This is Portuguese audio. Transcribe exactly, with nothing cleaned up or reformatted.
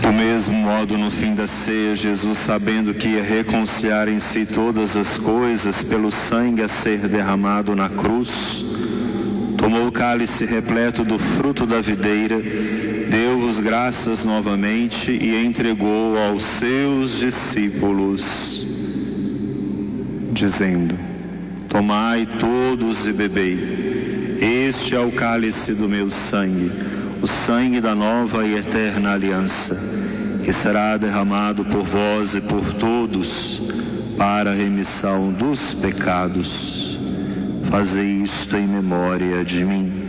Do mesmo modo, no fim da ceia, Jesus, sabendo que ia reconciliar em si todas as coisas pelo sangue a ser derramado na cruz, tomou o cálice repleto do fruto da videira, deu-vos graças novamente e entregou aos seus discípulos, dizendo: tomai todos e bebei, este é o cálice do meu sangue, o sangue da nova e eterna aliança, que será derramado por vós e por todos para a remissão dos pecados. Fazei isto em memória de mim.